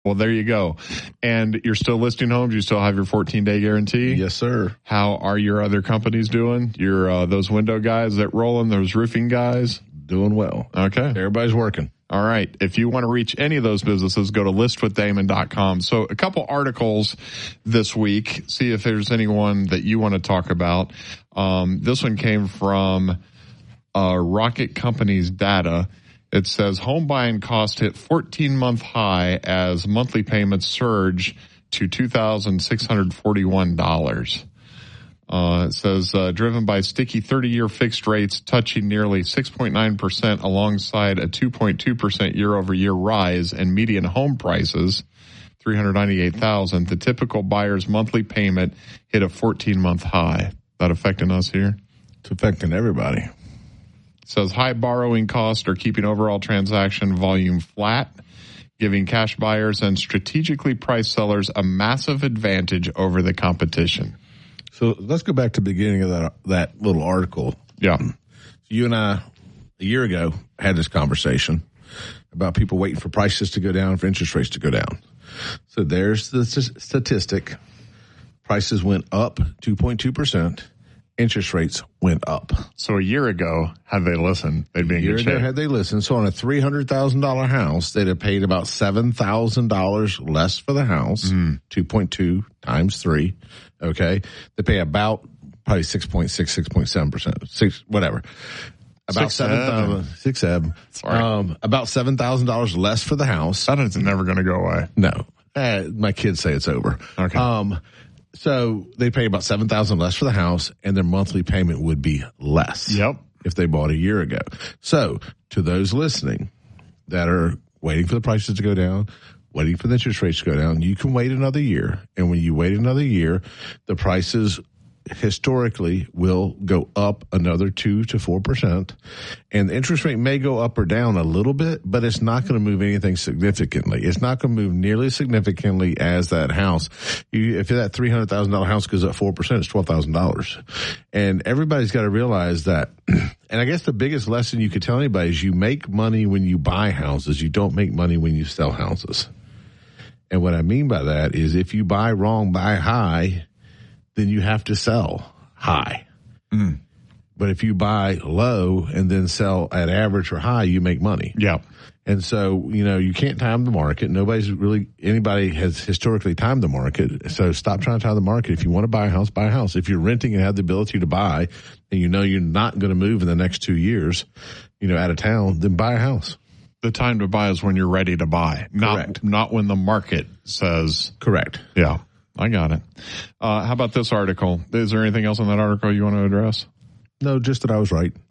Well, there you go. And you're still listing homes? You still have your 14-day guarantee? Yes, sir. How are your other companies doing? Your those window guys that rolling, those roofing guys? Doing well. Okay. Everybody's working. All right. If you want to reach any of those businesses, go to listwithdamon.com. So a couple articles this week. See if there's anyone that you want to talk about. This one came from Rocket Companies data. It says home buying cost hit 14-month high as monthly payments surge to $2,641. It says driven by sticky 30-year fixed rates touching nearly 6.9% alongside a 2.2% year-over-year rise in median home prices, $398,000. The typical buyer's monthly payment hit a 14-month high. That affecting us here? It's affecting everybody. Says high borrowing costs are keeping overall transaction volume flat, giving cash buyers and strategically priced sellers a massive advantage over the competition. So let's go back to the beginning of that little article. Yeah. You and I, a year ago, had this conversation about people waiting for prices to go down, for interest rates to go down. So there's the statistic. Prices went up 2.2%. Interest rates went up. So a year ago, had they listened, they'd be in good shape. A year ago, had they listened, so on a $300,000 house, they'd have paid about $7,000 less for the house, 2.2 times 3, okay? They pay about probably 6.6, 6.7%, 6, whatever. About $7,000. Sorry. About $7,000 less for the house. That is never going to go away. No. My kids say it's over. Okay. So they pay about $7,000 less for the house, and their monthly payment would be less. Yep. If they bought a year ago. So to those listening that are waiting for the prices to go down, waiting for the interest rates to go down, you can wait another year. And when you wait another year, the prices historically will go up another 2 to 4%. And the interest rate may go up or down a little bit, but it's not going to move anything significantly. It's not going to move nearly as significantly as that house. If that $300,000 house goes up 4%, it's $12,000. And everybody's got to realize that. And I guess the biggest lesson you could tell anybody is you make money when you buy houses. You don't make money when you sell houses. And what I mean by that is if you buy wrong, buy high, then you have to sell high. But if you buy low and then sell at average or high, you make money. Yeah. And so, you can't time the market. Anybody has historically timed the market. So stop trying to time the market. If you want to buy a house, buy a house. If you're renting and have the ability to buy and you're not going to move in the next 2 years, out of town, then buy a house. The time to buy is when you're ready to buy. Correct. Not when the market says. Correct. Yeah. I got it. How about this article? Is there anything else in that article you want to address? No, just that I was right.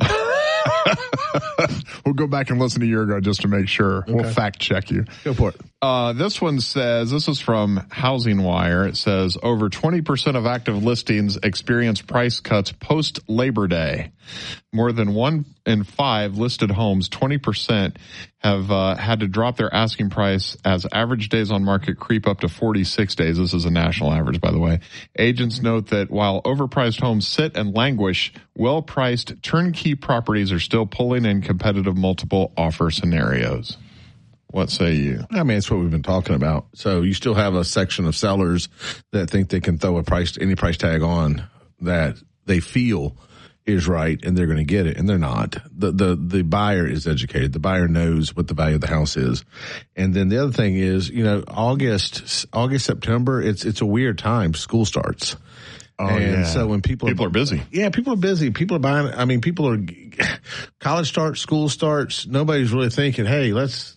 We'll go back and listen a year ago just to make sure. Okay. We'll fact check you. Go for it. This one says, this is from Housing Wire. It says over 20% of active listings experience price cuts post Labor Day. More than 1 in 5 listed homes, 20%, have had to drop their asking price as average days on market creep up to 46 days. This is a national average, by the way. Agents note that while overpriced homes sit and languish, well-priced turnkey properties are still pulling in competitive multiple offer scenarios. What say you? I mean, it's what we've been talking about. So you still have a section of sellers that think they can throw any price tag on that they feel is right and they're going to get it, and they're not. The buyer is educated. The buyer knows what the value of the house is. And then the other thing is, August, September, it's a weird time. School starts. Oh, and so when people are busy. Yeah, people are busy. People are buying. I mean, people are college starts, school starts. Nobody's really thinking, hey, let's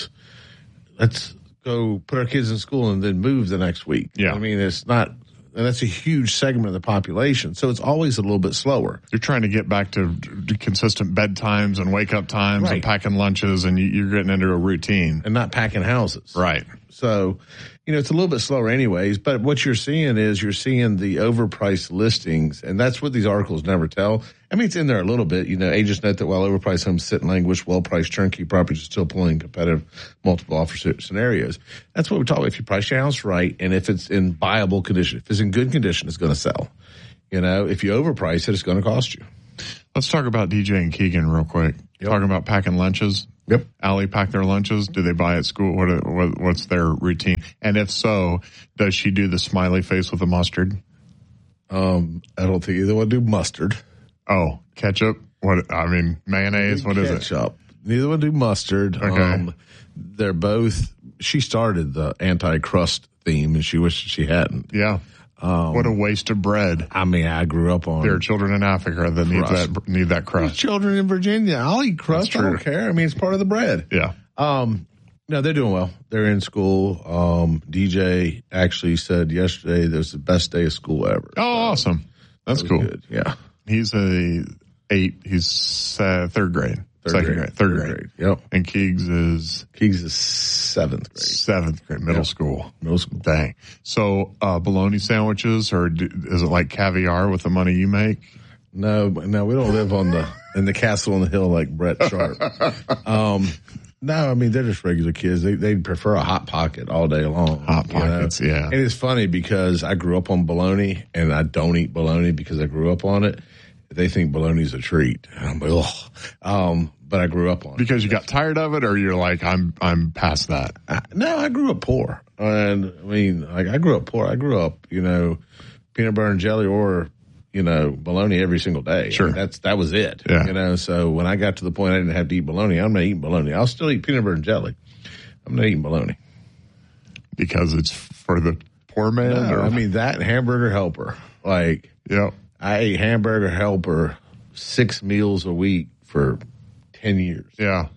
go put our kids in school and then move the next week. Yeah. I mean, it's not, and that's a huge segment of the population. So it's always a little bit slower. You're trying to get back to consistent bedtimes and wake up times, right, and packing lunches, and you're getting into a routine. And not packing houses. Right. So, it's a little bit slower anyways, but what you're seeing is the overpriced listings, and that's what these articles never tell. I mean, it's in there a little bit. Agents note that while overpriced homes sit and languish, well-priced turnkey properties are still pulling competitive multiple offer scenarios. That's what we're talking about. If you price your house right, and if it's in viable condition, if it's in good condition, it's going to sell. If you overprice it, it's going to cost you. Let's talk about DJ and Keegan real quick. Yep. Talking about packing lunches. Yep. Allie pack their lunches? Do they buy at school? What's their routine? And if so, does she do the smiley face with the mustard? I don't think either one do mustard. Oh, ketchup? Mayonnaise? What is it? Ketchup. Neither one do mustard. Okay. They're both. She started the anti-crust theme, and she wished she hadn't. Yeah. What a waste of bread. I grew up on. There are children in Africa that need that crust. There's children in Virginia. I'll eat crust. I don't care. It's part of the bread. Yeah. No, they're doing well. They're in school. DJ actually said yesterday that was the best day of school ever. Oh, awesome. That's cool. Good. Yeah. He's He's third grade. Third grade. Yep. And Keegs is seventh grade. Seventh grade, middle school. Middle school. Dang. So, bologna sandwiches, or is it like caviar with the money you make? No, we don't live in the castle on the hill like Brett Sharp. No, they're just regular kids. They prefer a Hot Pocket all day long. Hot Pockets, yeah. And it's funny because I grew up on bologna, and I don't eat bologna because I grew up on it. They think bologna's a treat. And I'm like, ugh. But I grew up on it. Because you got tired of it, or you're like, I'm past that? No, I grew up poor. And I grew up poor. I grew up, peanut butter and jelly or, bologna every single day. Sure. That was it. Yeah. So when I got to the point I didn't have to eat bologna, I'm not eating bologna. I'll still eat peanut butter and jelly. I'm not eating bologna. Because it's for the poor man? No, that and Hamburger Helper. Yep. I ate Hamburger Helper 6 meals a week for 10 years. Yeah.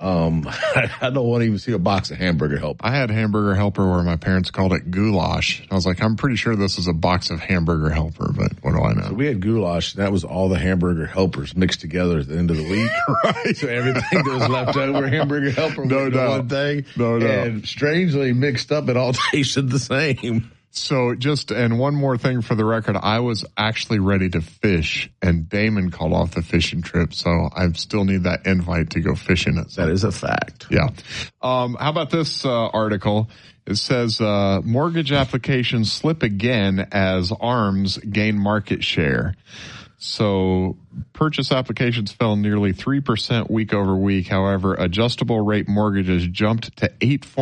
I don't want to even see a box of Hamburger Helper. I had Hamburger Helper where my parents called it goulash. I was like, I'm pretty sure this is a box of Hamburger Helper, but what do I know? So we had goulash, and that was all the Hamburger Helpers mixed together at the end of the week. Right. So everything that was left over, Hamburger Helper was one thing. No doubt. And strangely mixed up, it all tasted the same. So and one more thing for the record, I was actually ready to fish, and Damon called off the fishing trip, so I still need that invite to go fishing. That is a fact. Yeah. How about this article? It says mortgage applications slip again as ARMs gain market share. So purchase applications fell nearly 3% week over week. However, adjustable rate mortgages jumped to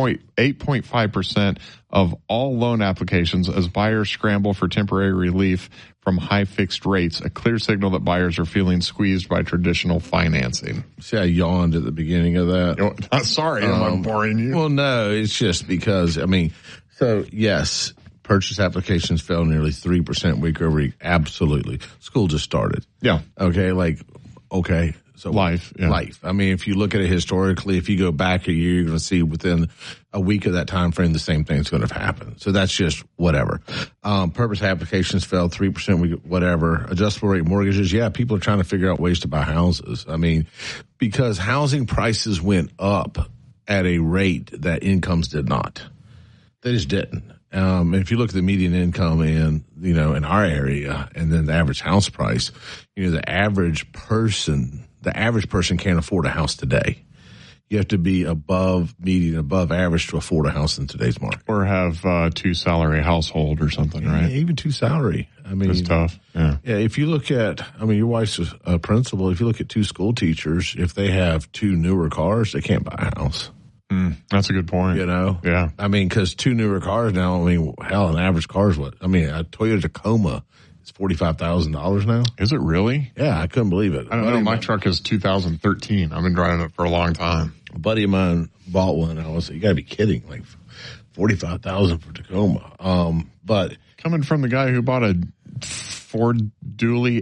8.5% of all loan applications as buyers scramble for temporary relief from high fixed rates, a clear signal that buyers are feeling squeezed by traditional financing. See, I yawned at the beginning of that. Sorry, am I boring you? Well, no, it's just because, so yes, purchase applications fell nearly 3% week over week. Absolutely. School just started. Yeah. Okay. So life. Yeah. Life. If you look at it historically, if you go back a year, you're going to see within a week of that time frame, the same thing's going to happen. So that's just whatever. Purchase applications fell 3% week, whatever. Adjustable rate mortgages. Yeah. People are trying to figure out ways to buy houses. Because housing prices went up at a rate that incomes did not. They just didn't. If you look at the median income in our area and then the average house price, the average person can't afford a house today. You have to be above median, above average to afford a house in today's market. Or have 2 salary household or something, right? Yeah, even 2 salary. It's tough. Yeah. Yeah. If you look at, your wife's a principal. If you look at 2 school teachers, if they have 2 newer cars, they can't buy a house. That's a good point. Yeah. Because 2 newer cars now, hell, an average car is what? A Toyota Tacoma is $45,000 now. Is it really? Yeah, I couldn't believe it. I don't know. My truck is 2013. I've been driving it for a long time. A buddy of mine bought one. I was like, you got to be kidding. Like $45,000 for Tacoma. But coming from the guy who bought a Ford Dually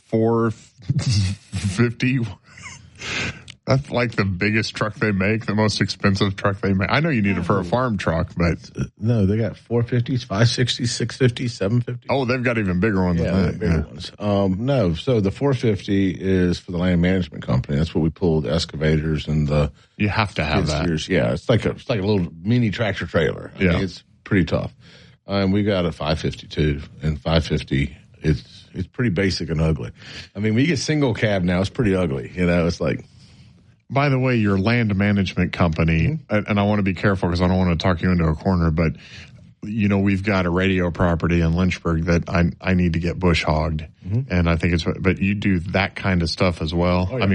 F450. That's like the biggest truck they make, the most expensive truck they make. I know you need it for a farm truck, but... No, they got 450s, 560s, 650s, 750s. Oh, they've got even bigger ones than that. Bigger ones. No, so the 450 is for the land management company. That's what we pull the excavators and the... You have to have that. Yeah, it's like a little mini tractor trailer. It's pretty tough. We got a 552, and 550, it's pretty basic and ugly. When you get single cab now, it's pretty ugly. It's like... By the way, your land management company, and I want to be careful because I don't want to talk you into a corner, but, we've got a radio property in Lynchburg that I need to get bush hogged. And I think but you do that kind of stuff as well. Oh, yeah.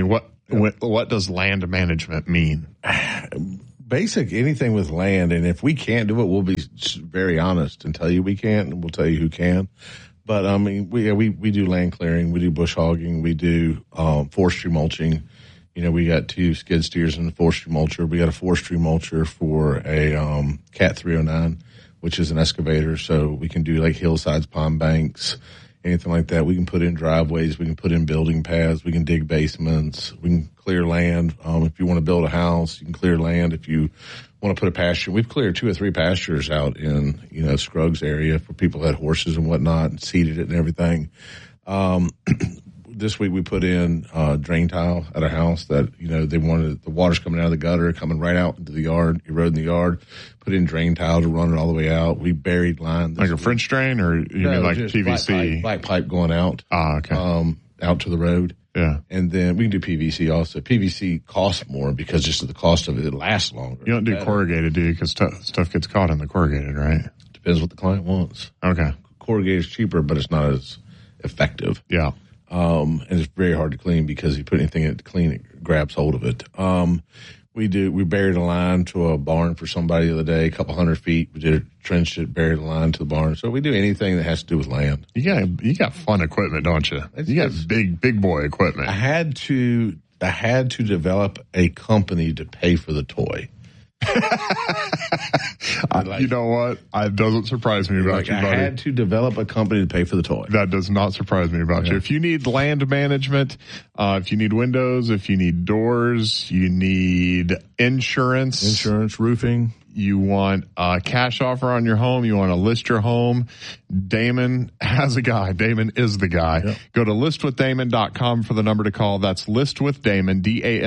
What does land management mean? Basic anything with land, and if we can't do it, we'll be very honest and tell you we can't, and we'll tell you who can. But I mean, we do land clearing, we do bush hogging, we do forestry mulching. You know, we got 2 skid steers and a forestry mulcher. We got a forestry mulcher for a Cat 309, which is an excavator, so we can do like hillsides, pond banks, anything like that. We can put in driveways, we can put in building paths, we can dig basements, we can clear land. If you want to build a house, you can clear land. If you want to put a pasture, we've cleared 2 or 3 pastures out in, Scruggs area for people that had horses and whatnot, and seeded it and everything. This week we put in drain tile at a house that, they wanted the water's coming out of the gutter, coming right out into the yard, eroding the yard. Put in drain tile to run it all the way out. We buried line. Like a French drain, or you mean like PVC? Black pipe going out. Ah, okay. Out to the road. Yeah. And then we can do PVC also. PVC costs more because just of the cost of it, it lasts longer. You don't do corrugated, do you? Because stuff gets caught in the corrugated, right? Depends what the client wants. Okay. Corrugated is cheaper, but it's not as effective. Yeah. And it's very hard to clean because if you put anything in it to clean, it grabs hold of it. We buried a line to a barn for somebody the other day, a couple 100 feet. We did a trench it, buried a line to the barn. So we do anything that has to do with land. You got fun equipment, don't you? You got big boy equipment. I had to develop a company to pay for the toy. You know what? It doesn't surprise me about you, buddy. I had to develop a company to pay for the toy. That does not surprise me about you. If you need land management, if you need windows, if you need doors, you need insurance, roofing. You want a cash offer on your home. You want to list your home. Damon has a guy. Damon is the guy. Yep. Go to listwithdamon.com for the number to call. That's listwithdamon,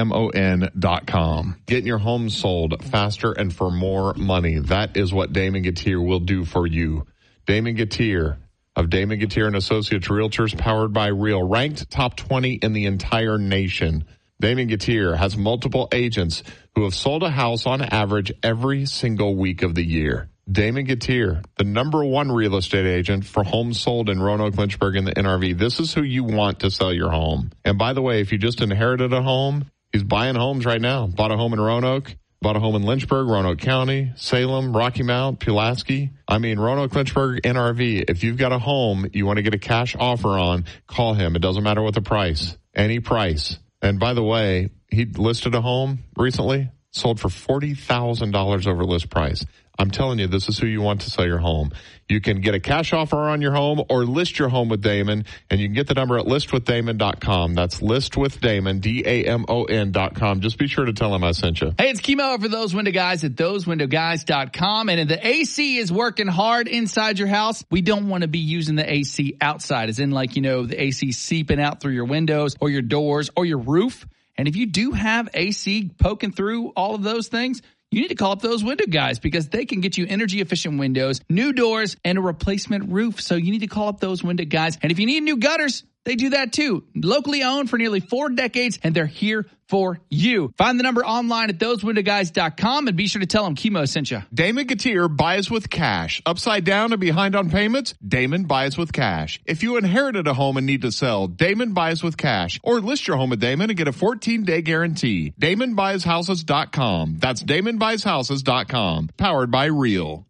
DAMON.com. Getting your home sold faster and for more money. That is what Damon Gettier will do for you. Damon Gettier of Damon Gettier and Associates Realtors, powered by Real, ranked top 20 in the entire nation. Damon Gettier has multiple agents who have sold a house on average every single week of the year. Damon Gettier, the #1 real estate agent for homes sold in Roanoke, Lynchburg, and the NRV. This is who you want to sell your home. And by the way, if you just inherited a home, he's buying homes right now. Bought a home in Roanoke, bought a home in Lynchburg, Roanoke County, Salem, Rocky Mount, Pulaski. Roanoke, Lynchburg, NRV. If you've got a home you want to get a cash offer on, call him. It doesn't matter what the price. Any price. And by the way, he listed a home recently, sold for $40,000 over list price. I'm telling you, this is who you want to sell your home. You can get a cash offer on your home or list your home with Damon, and you can get the number at listwithdamon.com. That's listwithdamon, DAMON.com. Just be sure to tell him I sent you. Hey, it's Kimo for Those Window Guys at thosewindowguys.com. And if the AC is working hard inside your house, we don't want to be using the AC outside, as in the AC seeping out through your windows or your doors or your roof. And if you do have AC poking through all of those things, you need to call up Those Window Guys because they can get you energy-efficient windows, new doors, and a replacement roof. So you need to call up Those Window Guys. And if you need new gutters, they do that too. Locally owned for nearly 4 decades, and they're here for you. Find the number online at thosewindowguys.com and be sure to tell them Kimo sent you. Damon Gettier buys with cash. Upside down and behind on payments? Damon buys with cash. If you inherited a home and need to sell, Damon buys with cash. Or list your home with Damon and get a 14-day guarantee. DamonBuysHouses.com. That's DamonBuysHouses.com. Powered by Real.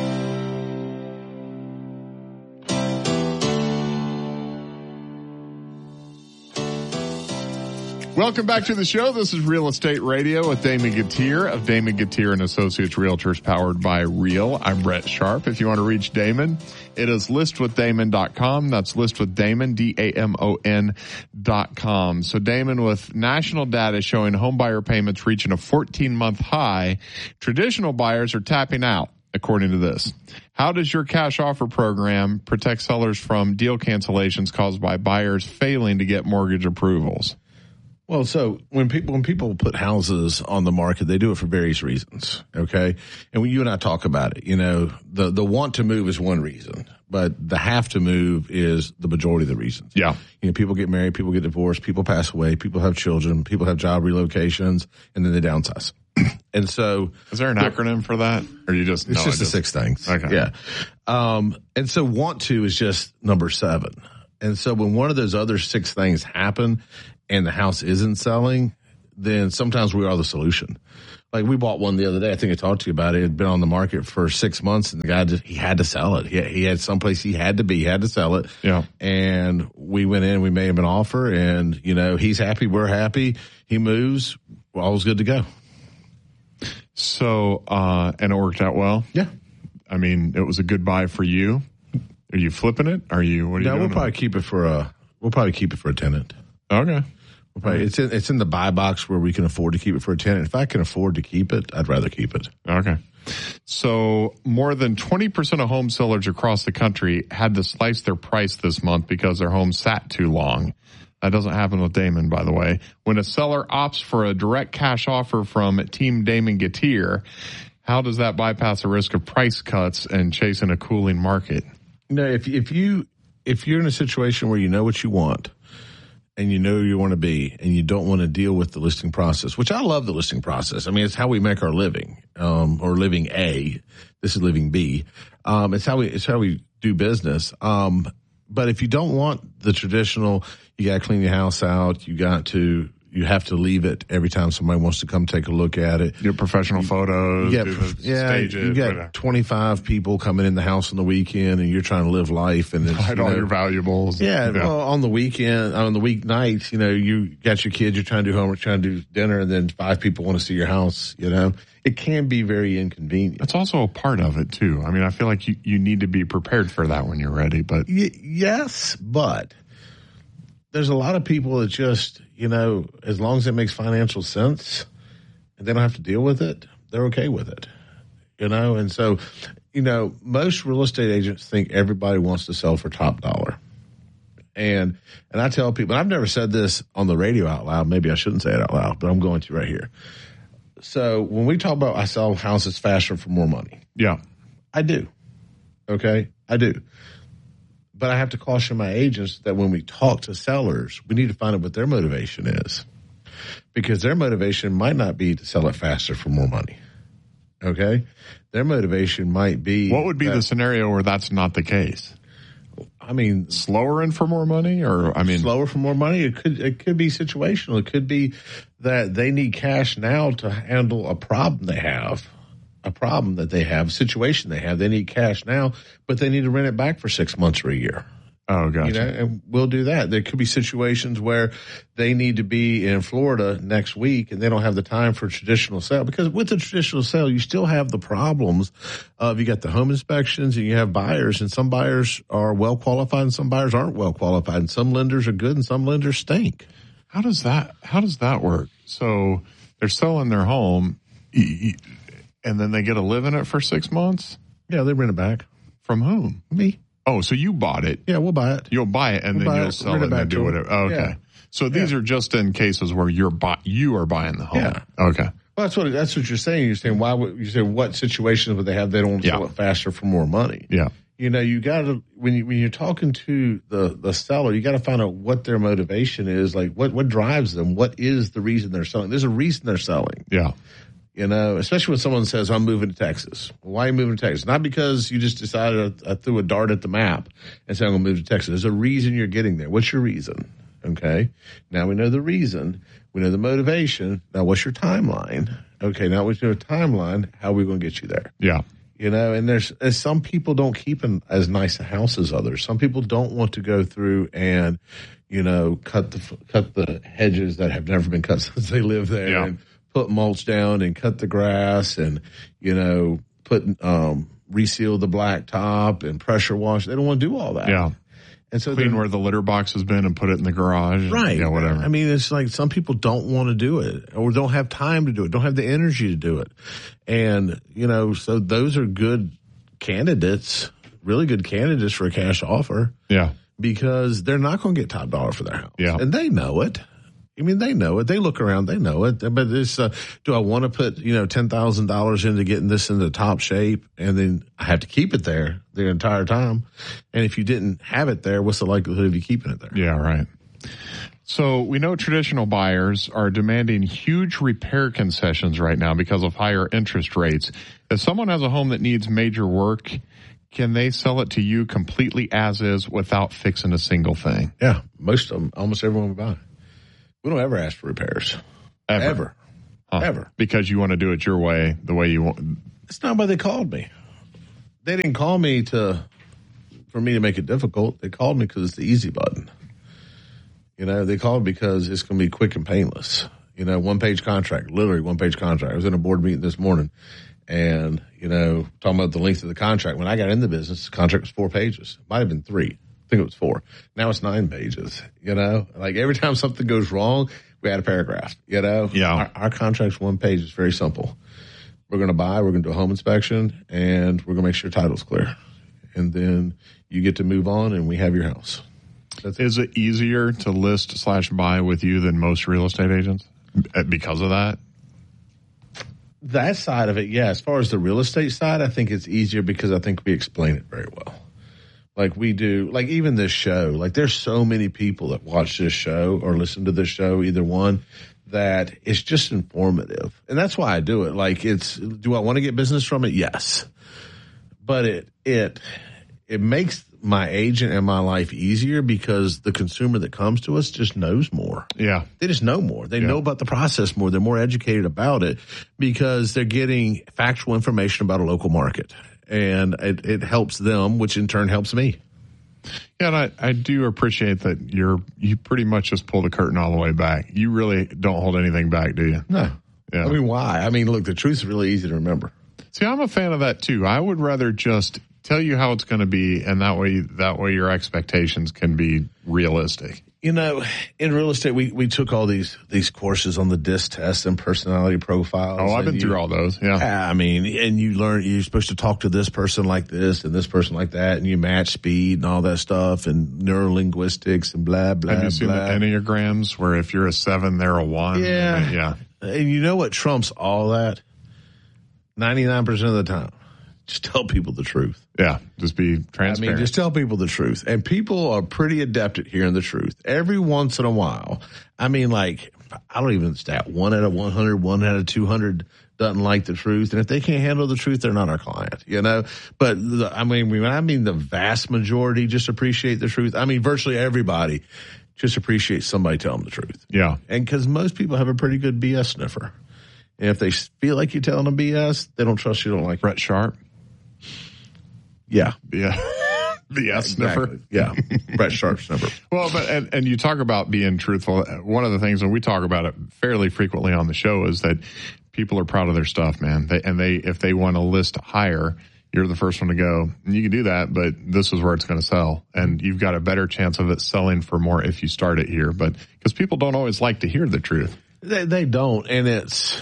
Welcome back to the show. This is Real Estate Radio with Damon Gettier of Damon Gettier and Associates Realtors, powered by Real. I'm Brett Sharp. If you want to reach Damon, it is listwithdamon.com. That's listwithdamon, DAMON.com. So Damon, with national data showing home buyer payments reaching a 14-month high, traditional buyers are tapping out, according to this. How does your cash offer program protect sellers from deal cancellations caused by buyers failing to get mortgage approvals? Well, so when people put houses on the market, they do it for various reasons, okay? And when you and I talk about it, the want to move is one reason, but the have to move is the majority of the reasons. Yeah. People get married, people get divorced, people pass away, people have children, people have job relocations, and then they downsize. And so, is there an acronym for that, or you just? It's just the 6 things. Okay. Yeah. And so want to is just number 7. And so when one of those other 6 things happen and the house isn't selling, then sometimes we are the solution. Like we bought one the other day. I think I talked to you about it. It had been on the market for 6 months, and the guy he had to sell it. He had someplace he had to be. He had to sell it. Yeah. And we went in. We made him an offer, and he's happy. We're happy. He moves. We're always good to go. So, and it worked out well. Yeah. I mean, it was a good buy for you. Are you flipping it? What are you doing? We'll probably keep it for a tenant. Okay. It's in the buy box where we can afford to keep it for a tenant. If I can afford to keep it, I'd rather keep it. Okay. So more than 20% of home sellers across the country had to slice their price this month because their home sat too long. That doesn't happen with Damon, by the way. When a seller opts for a direct cash offer from Team Damon Geteer, how does that bypass the risk of price cuts and chasing a cooling market? If you're in a situation where you know what you want, and you know you want to be, and you don't want to deal with the listing process, which I love the listing process. I mean, it's how we make our living, or living A. This is living B. It's how we do business. But if you don't want the traditional, you got to clean your house out. You have to leave it every time somebody wants to come take a look at it. Your professional photos, stages. You got whatever. 25 people coming in the house on the weekend, and you're trying to live life and hide all your valuables. Yeah, well, on the weekend, on the weeknights, you got your kids, you're trying to do homework, trying to do dinner, and then 5 people want to see your house. It can be very inconvenient. That's also a part of it too. I mean, I feel like you need to be prepared for that when you're ready. But yes, but there's a lot of people that just, as long as it makes financial sense and they don't have to deal with it, they're okay with it, And so, most real estate agents think everybody wants to sell for top dollar. And I tell people, I've never said this on the radio out loud. Maybe I shouldn't say it out loud, but I'm going to right here. So when we talk about I sell houses faster for more money. Yeah. I do. Okay? I do. But I have to caution my agents that when we talk to sellers, we need to find out what their motivation is. Because their motivation might not be to sell it faster for more money. Okay? Their motivation might be... What would be the scenario where that's not the case? I mean... Slower and for more money? Slower for more money? It could be situational. It could be that they need cash now to handle a problem they have. A situation they have. They need cash now, but they need to rent it back for 6 months or a year. Oh, gotcha. And we'll do that. There could be situations where they need to be in Florida next week and they don't have the time for a traditional sale. Because with a traditional sale, you still have the problems of you got the home inspections and you have buyers, and some buyers are well qualified and some buyers aren't well qualified, and some lenders are good and some lenders stink. How does that work? So they're selling their home and then they get to live in it for 6 months? Yeah, they rent it back. From whom? Me. Oh, so you bought it. Yeah, we'll buy it. You'll buy it and then you'll sell it and do whatever. Oh, okay. Yeah. So these are just in cases where you are buying the home. Yeah. Okay. Well, that's what you're saying. You're saying what situations would they have? They don't want to sell it faster for more money. Yeah. You got to when you're talking to the seller, you got to find out what their motivation is. Like what drives them. What is the reason they're selling? There's a reason they're selling. Yeah. Especially when someone says, I'm moving to Texas. Why are you moving to Texas? Not because you just decided I threw a dart at the map and said, I'm going to move to Texas. There's a reason you're getting there. What's your reason? Okay. Now we know the reason. We know the motivation. Now what's your timeline? Okay. Now we know a timeline. How are we going to get you there? Yeah. And there's some people don't keep as nice a house as others. Some people don't want to go through and, cut the hedges that have never been cut since they live there. Yeah. And put mulch down and cut the grass and, reseal the blacktop and pressure wash. They don't want to do all that. Yeah. And so clean where the litter box has been and put it in the garage. Right. Yeah, whatever. I mean, it's like some people don't want to do it or don't have time to do it, don't have the energy to do it. And, so those are good candidates, really good candidates for a cash offer. Yeah. Because they're not going to get top dollar for their house. Yeah. And they know it. I mean, they know it. They look around. They know it. But it's, do I want to put, $10,000 into getting this into top shape and then I have to keep it there the entire time? And if you didn't have it there, what's the likelihood of you keeping it there? Yeah, right. So we know traditional buyers are demanding huge repair concessions right now because of higher interest rates. If someone has a home that needs major work, can they sell it to you completely as is without fixing a single thing? Yeah, most of them, almost everyone we buy. We don't ever ask for repairs. Ever. Huh. Ever. Because you want to do it your way, the way you want. It's not why they called me. They didn't call me for me to make it difficult. They called me because it's the easy button. They called because it's going to be quick and painless. One-page contract, literally one-page contract. I was in a board meeting this morning and, talking about the length of the contract. When I got in the business, the contract was 4 pages. It might have been 3. I think it was 4. Now it's 9 pages, Like every time something goes wrong, we add a paragraph, Yeah. Our contract's 1 page. It's very simple. We're going to buy, we're going to do a home inspection, and we're going to make sure title's clear. And then you get to move on and we have your house. Is it easier to list/buy with you than most real estate agents because of that? That side of it, yeah. As far as the real estate side, I think it's easier because I think we explain it very well. Like we do, like even this show, like there's so many people that watch this show or listen to this show, either one, that it's just informative. And that's why I do it. Like do I want to get business from it? Yes. But it makes my agent and my life easier because the consumer that comes to us just knows more. Yeah. They just know more. They know about the process more. They're more educated about it because they're getting factual information about a local market. And it helps them, which in turn helps me. Yeah, and I do appreciate that you pretty much just pull the curtain all the way back. You really don't hold anything back, do you? No. Yeah. I mean, why? I mean, look, the truth is really easy to remember. See, I'm a fan of that too. I would rather just tell you how it's going to be, and that way your expectations can be realistic. In real estate, we took all these courses on the DISC test and personality profiles. Oh, I've been through all those. Yeah. I mean, and you learn you're supposed to talk to this person like this and this person like that, and you match speed and all that stuff and neurolinguistics and blah blah. Have you seen the Enneagrams where if you're a 7, they're a 1? Yeah, yeah. And you know what trumps all that? 99% of the time, just tell people the truth. Yeah, just be transparent. I mean, just tell people the truth. And people are pretty adept at hearing the truth. Every once in a while, I mean, like, I don't even stat 1 out of 100, 1 out of 200 doesn't like the truth. And if they can't handle the truth, they're not our client, But, when I mean the vast majority just appreciate the truth, I mean, virtually everybody just appreciates somebody telling them the truth. Yeah. And because most people have a pretty good BS sniffer. And if they feel like you're telling them BS, they don't trust you, don't like Brett Sharp. Yeah. Yeah. The sniffer. Exactly. Yeah. Brett Sharp sniffer. Well, but and you talk about being truthful. One of the things, and we talk about it fairly frequently on the show, is that people are proud of their stuff, man. If they want to list higher, you're the first one to go. And you can do that, but this is where it's going to sell. And you've got a better chance of it selling for more if you start it here. But because people don't always like to hear the truth. They don't. And it's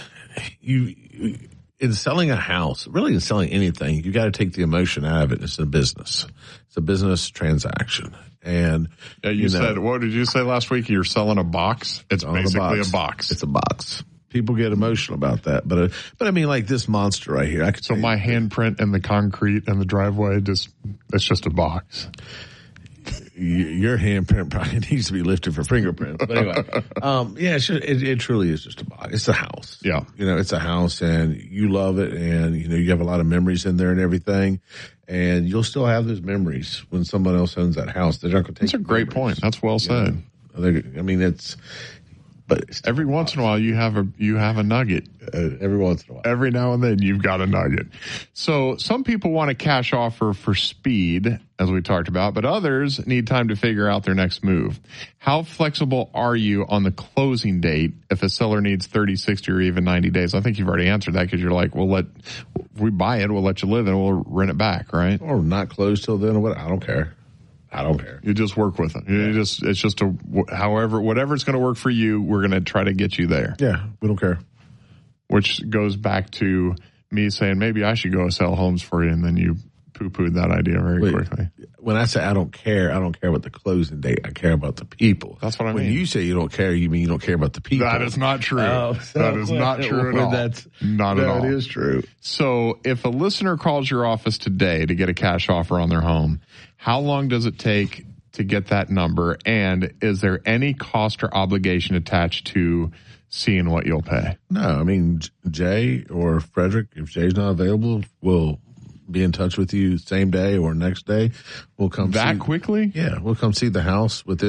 in selling a house, really in selling anything, you got to take the emotion out of it. It's a business. It's a business transaction. And you said, what did you say last week? You're selling a box. It's basically a box. It's a box. People get emotional about that, but I mean, like this monster right here. So my handprint and the concrete and the driveway, it's just a box. Your handprint probably needs to be lifted for fingerprint. But anyway, yeah, it truly is just a box. It's a house. Yeah. It's a house and you love it and, you have a lot of memories in there and everything. And you'll still have those memories when someone else owns that house. They're not going to take That's a great point. That's well said. I mean, but every once in a while you have a nugget. Every once in a while. Every now and then you've got a nugget. So some people want a cash offer for speed, as we talked about, but others need time to figure out their next move. How flexible are you on the closing date if a seller needs 30, 60, or even 90 days? I think you've already answered that because you're like, if we buy it, we'll let you live and we'll rent it back, right? Or not close till then or what? I don't care. You just work with them. It's just whatever it's going to work for you, we're going to try to get you there. Yeah, we don't care. Which goes back to me saying maybe I should go sell homes for you, and then you poo-pooed that idea very quickly. When I say I don't care about the closing date. I care about the people. That's what I mean. When you say you don't care, you mean you don't care about the people. That is not true. That is not true at all. That's not at all. That is true. So if a listener calls your office today to get a cash offer on their home, how long does it take to get that number? And is there any cost or obligation attached to seeing what you'll pay? No, I mean, Jay or Frederick, if Jay's not available, we'll be in touch with you same day or next day. We'll come quickly? Yeah, we'll come see the house within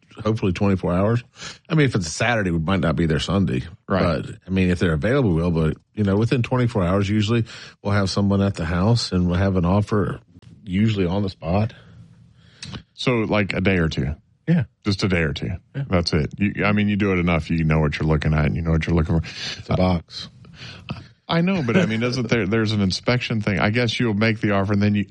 hopefully 24 hours. I mean, if it's a Saturday, we might not be there Sunday. Right. But, I mean, if they're available, we will. But, within 24 hours, usually we'll have someone at the house and we'll have an offer usually on the spot. So like a day or two. Yeah. Just a day or two. Yeah. That's it. You do it enough. You know what you're looking at and you know what you're looking for. It's a box. I know, but I mean, isn't there's an inspection thing? I guess you'll make the offer and then you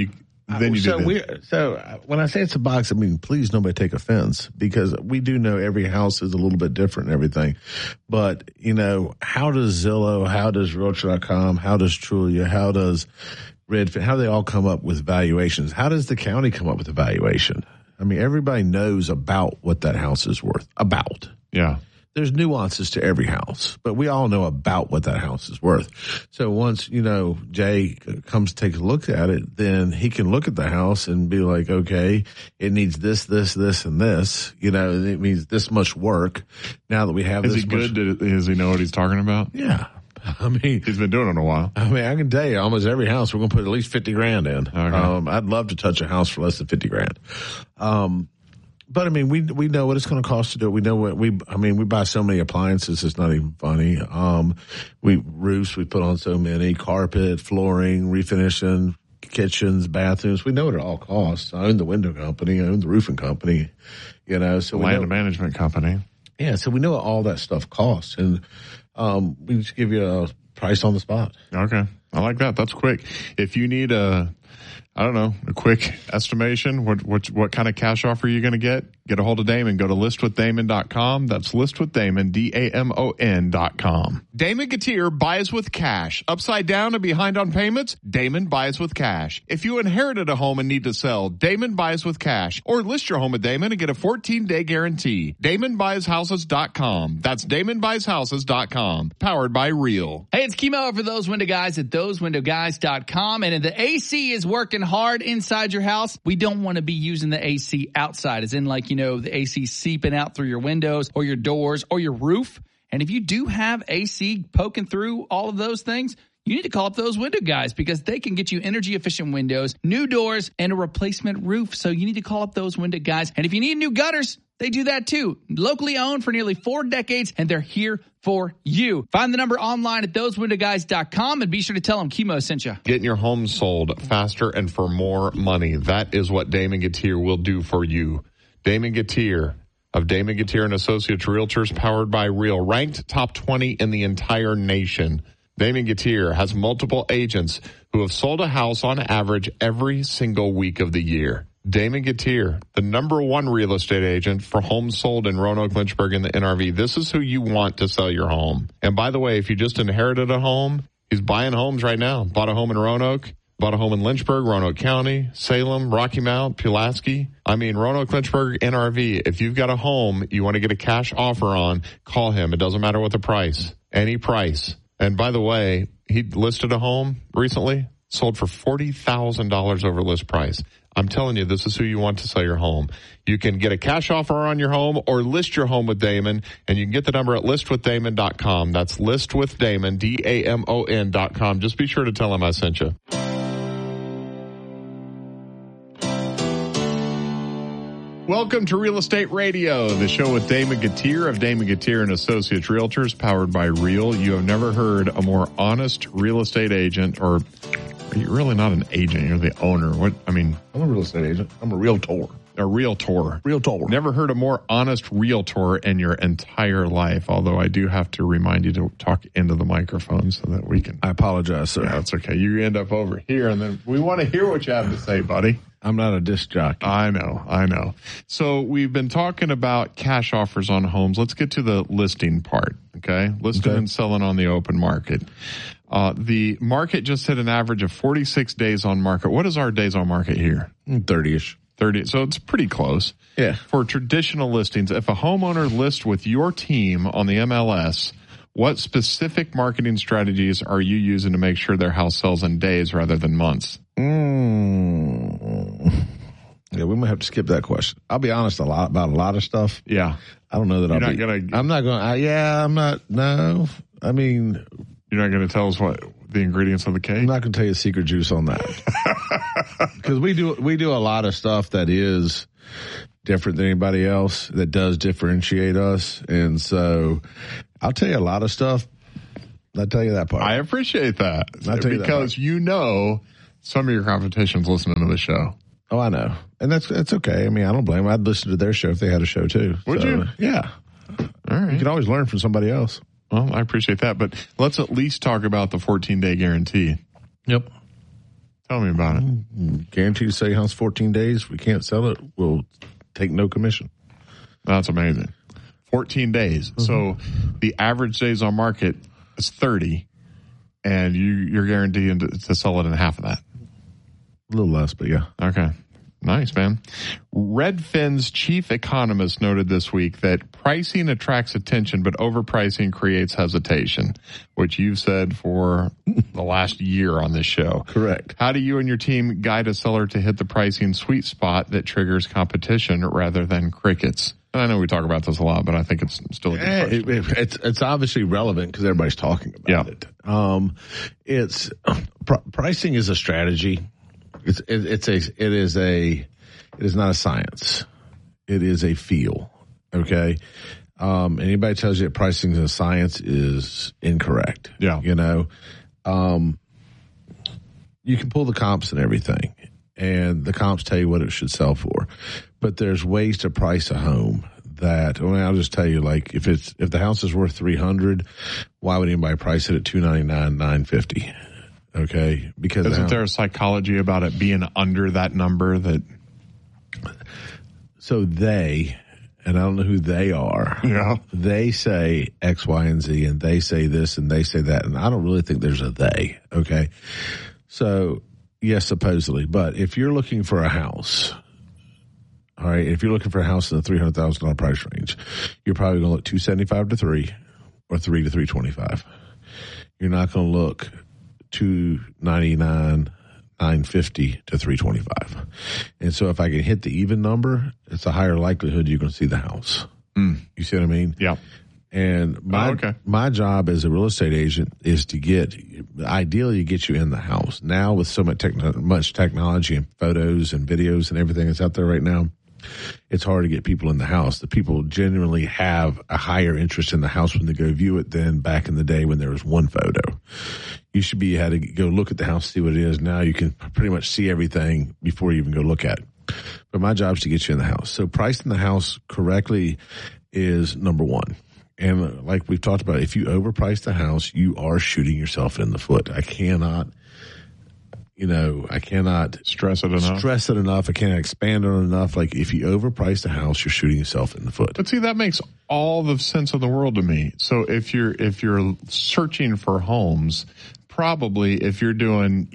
do. So when I say it's a box, I mean, please nobody take offense, because we do know every house is a little bit different and everything. But, how does Zillow, how does Realtor.com, how does Trulia, how does Redfin, how do they all come up with valuations? How does the county come up with a valuation? I mean, everybody knows about what that house is worth. About. Yeah. There's nuances to every house, but we all know about what that house is worth. So once, Jay comes to take a look at it, then he can look at the house and be like, okay, it needs this, this, this, and this. It means this much work. Now that we have Is he good? Does he know what he's talking about? Yeah. I mean, he's been doing it a while. I mean, I can tell you almost every house we're going to put at least $50,000 in. Okay. I'd love to touch a house for less than $50,000. But I mean, we know what it's going to cost to do it. We know what we buy so many appliances, it's not even funny. Roofs, we put on so many, carpet, flooring, refinishing, kitchens, bathrooms. We know what it all costs. I own the window company. I own the roofing company, so land management company. Yeah. So we know what all that stuff costs. And, we just give you a price on the spot. Okay. I like that. That's quick. If you need a quick estimation, what kind of cash offer you're going to get a hold of Damon. Go to listwithdamon.com. That's listwithdamon, DAMON.com. Damon Gateer buys with cash. Upside down and behind on payments? Damon buys with cash. If you inherited a home and need to sell, Damon buys with cash. Or list your home with Damon and get a 14-day guarantee. DamonBuysHouses.com. That's DamonBuysHouses.com. Powered by Real. Hey, it's Kimo for Those Window Guys at ThoseWindowGuys.com. And the AC is working hard inside your house. We don't want to be using the AC outside, as in the AC seeping out through your windows or your doors or your roof. And if you do have AC poking through all of those things, you need to call up Those Window Guys, because they can get you energy efficient windows, new doors, and a replacement roof. So you need to call up Those Window Guys. And if you need new gutters, they do that too. Locally owned for nearly 4 decades, and they're here for you. Find the number online at thosewindowguys.com and be sure to tell them Kimo sent you. Getting your home sold faster and for more money. That is what Damon Gateer will do for you. Damon Gateer of Damon Gateer & Associates Realtors, powered by Real, ranked top 20 in the entire nation. Damon Gateer has multiple agents who have sold a house on average every single week of the year. Damon Gateer, the #1 real estate agent for homes sold in Roanoke, Lynchburg, and the NRV. This is who you want to sell your home. And by the way, if you just inherited a home, he's buying homes right now. Bought a home in Roanoke, bought a home in Lynchburg, Roanoke County, Salem, Rocky Mount, Pulaski. Roanoke, Lynchburg, NRV. If you've got a home you want to get a cash offer on, call him. It doesn't matter what the price. Any price. And by the way, he listed a home recently, sold for $40,000 over list price. I'm telling you, this is who you want to sell your home. You can get a cash offer on your home or list your home with Damon, and you can get the number at listwithdamon.com. That's listwithdamon, DAMON.com. Just be sure to tell him I sent you. Welcome to Real Estate Radio, the show with Damon Gateer of Damon Gateer & Associates Realtors, powered by Real. You have never heard a more honest real estate agent, or you're really not an agent, you're the owner. I'm a real estate agent. I'm a realtor. A realtor. Realtor. Never heard a more honest realtor in your entire life, although I do have to remind you to talk into the microphone so that we can. I apologize, sir. Yeah, that's okay. You end up over here, and then we want to hear what you have to say, buddy. I'm not a disc jockey. I know. So we've been talking about cash offers on homes. Let's get to the listing part, okay? Listing and selling on the open market. The market just hit an average of 46 days on market. What is our days on market here? 30-ish. 30. So it's pretty close. Yeah. For traditional listings, if a homeowner lists with your team on the MLS, what specific marketing strategies are you using to make sure their house sells in days rather than months? Yeah, we might have to skip that question. I'll be honest about a lot of stuff. Yeah. I don't know that You're I'm not going. No. I mean, you're not going to tell us what the ingredients of the cake? I'm not going to tell you the secret juice on that. Because we do a lot of stuff that is different than anybody else, that does differentiate us. And so I'll tell you a lot of stuff. I'll tell you that part. I appreciate that. I'll tell you that because part. Some of your competition's listening to the show. Oh, I know. And that's okay. I mean, I don't blame them. I'd listen to their show if they had a show too. Would you? Yeah. All right. You can always learn from somebody else. Well, I appreciate that. But let's at least talk about the 14-day guarantee. Yep. Tell me about it. Guaranteed to sell your house 14 days. We can't sell it. We'll take no commission. That's amazing. 14 days. Mm-hmm. So the average days on market is 30, and you're guaranteed to sell it in half of that. A little less, but yeah. Okay. Nice, man. Redfin's chief economist noted this week that pricing attracts attention, but overpricing creates hesitation, which you've said for the last year on this show. Correct. How do you and your team guide a seller to hit the pricing sweet spot that triggers competition rather than crickets? And I know we talk about this a lot, but I think it's still a good question. It's obviously relevant because everybody's talking about it. Pricing is a strategy. It is not a science. It is a feel. Okay. Anybody tells you that pricing is a science is incorrect. Yeah. You know, you can pull the comps and everything, and the comps tell you what it should sell for, but there's ways to price a home that, I'll just tell you, like if the house is worth $300, why would anybody price it at $299, $950? Okay, because isn't there a psychology about it being under that number that? So they, and I don't know who they are. Yeah, they say X, Y, and Z, and they say this and they say that, and I don't really think there's a they. Okay, so yes, supposedly, but if you're looking for a house, all right, if you're looking for a house in the $300,000 price range, you're probably going to look $275 to $300,000 or $300,000 to $325,000. You're not going to look $299,000, $950,000 to $325,000. And so if I can hit the even number, it's a higher likelihood you're going to see the house. You see what I mean? Yeah. And my job as a real estate agent is to ideally get you in the house. Now with so much technology and photos and videos and everything that's out there right now, it's hard to get people in the house. The people genuinely have a higher interest in the house when they go view it than back in the day when there was one photo. You should be had to go look at the house, see what it is. Now you can pretty much see everything before you even go look at it. But my job is to get you in the house. So pricing the house correctly is number one. And like we've talked about, if you overprice the house, you are shooting yourself in the foot. I cannot stress it enough. I can't expand on it enough. Like if you overprice the house, you're shooting yourself in the foot. But see, that makes all the sense in the world to me. So if you're searching for homes, probably if you're doing,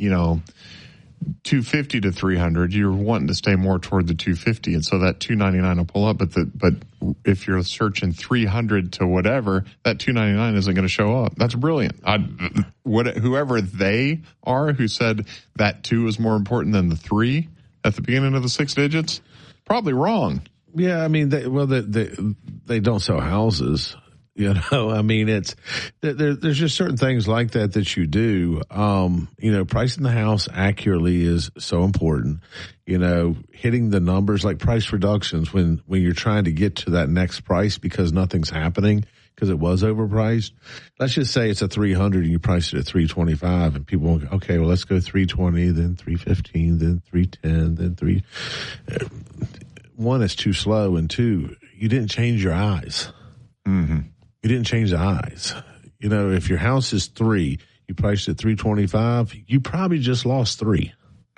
$250 to $300, you're wanting to stay more toward the $250, and so that $299 will pull up. But if you're searching $300 to whatever, that $299 isn't going to show up. That's brilliant. Whoever they are who said that 2 is more important than the 3 at the beginning of the 6 digits, probably wrong. Yeah, I mean, they don't sell houses. I mean, there's just certain things like that you do. Pricing the house accurately is so important. Hitting the numbers like price reductions when you're trying to get to that next price because nothing's happening because it was overpriced. Let's just say it's a 300 and you price it at 325 and people will go, okay, well, let's go 320, then 315, then 310, then 3. One, it's too slow, and 2, you didn't change your eyes. Mm-hmm. You didn't change the eyes. If your house is 3, you priced it 325, you probably just lost 3.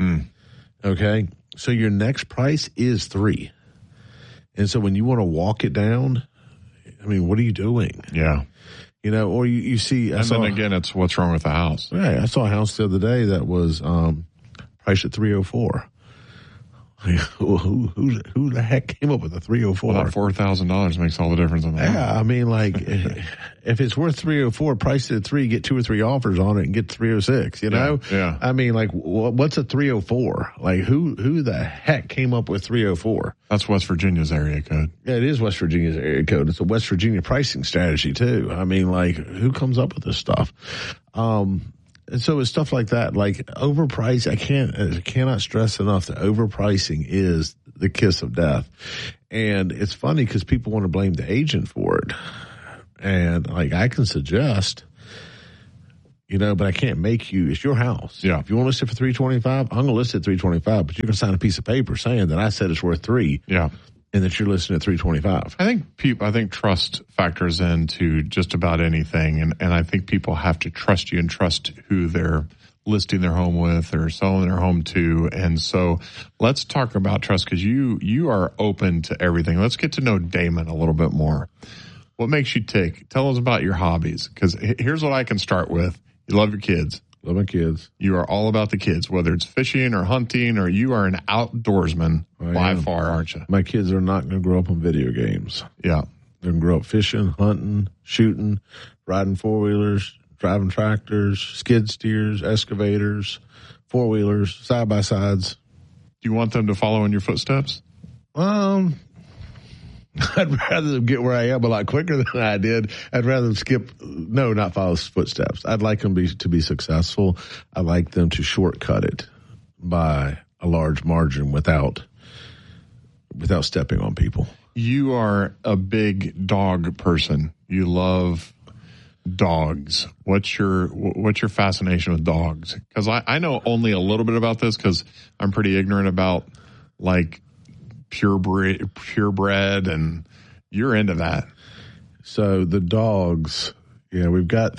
Okay? So your next price is 3. And so when you want to walk it down, I mean, what are you doing? Yeah. Or you see. Then again, it's what's wrong with the house. Right. I saw a house the other day that was priced at $304. Who the heck came up with a 304? Well, that $4,000 makes all the difference in that. Yeah, I mean, like, if it's worth 304, price it at 3, get 2 or 3 offers on it, and get 306. Yeah. I mean, like, what's a 304? Like, who the heck came up with 304? That's West Virginia's area code. Yeah, it is West Virginia's area code. It's a West Virginia pricing strategy too. I mean, like, who comes up with this stuff? And so it's stuff like that, like overprice. I cannot stress enough that overpricing is the kiss of death. And it's funny because people want to blame the agent for it. And like I can suggest, but I can't make you. It's your house. Yeah. If you want to list it for $325, I'm going to list it at $325, but you're going to sign a piece of paper saying that I said it's worth $3. Yeah. And that you're listing at $325. I think trust factors into just about anything. And I think people have to trust you and trust who they're listing their home with or selling their home to. And so let's talk about trust because you are open to everything. Let's get to know Damon a little bit more. What makes you tick? Tell us about your hobbies because here's what I can start with. You love your kids. Love my kids. You are all about the kids, whether it's fishing or hunting or you are an outdoorsman by far, aren't you? My kids are not going to grow up on video games. Yeah. They're going to grow up fishing, hunting, shooting, riding four-wheelers, driving tractors, skid steers, excavators, four-wheelers, side-by-sides. Do you want them to follow in your footsteps? I'd rather them get where I am a lot quicker than I did. I'd rather them not follow footsteps. I'd like them to be successful. I'd like them to shortcut it by a large margin without stepping on people. You are a big dog person. You love dogs. What's your fascination with dogs? Because I know only a little bit about this because I'm pretty ignorant about like purebred, and you're into that. So the dogs, we've got